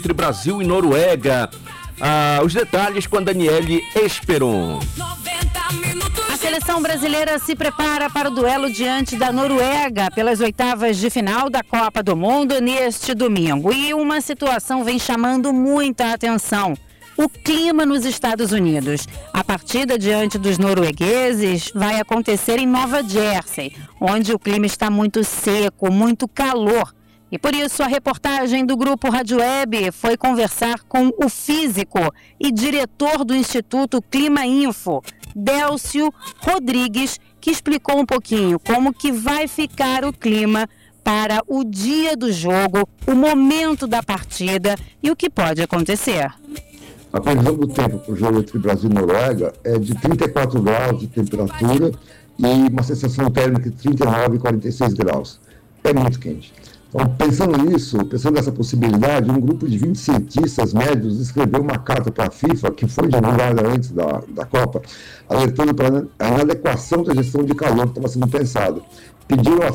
entre Brasil e Noruega. Os detalhes com a Daniele Esperon. A seleção brasileira se prepara para o duelo diante da Noruega pelas oitavas de final da Copa do Mundo neste domingo. E uma situação vem chamando muita atenção: o clima nos Estados Unidos. A partida diante dos noruegueses vai acontecer em Nova Jersey, onde o clima está muito seco, muito calor. E por isso a reportagem do Grupo Rádio Web foi conversar com o físico e diretor do Instituto Clima Info, Délcio Rodrigues, que explicou um pouquinho como que vai ficar o clima para o dia do jogo, o momento da partida e o que pode acontecer. A previsão do tempo para o jogo entre Brasil e Noruega é de 34 graus de temperatura e uma sensação térmica de 39 e 46 graus. É muito quente. Então, pensando nessa possibilidade, um grupo de 20 cientistas médicos escreveu uma carta para a FIFA, que foi divulgada antes da Copa, alertando para a inadequação da gestão de calor que estava sendo pensada. Pediram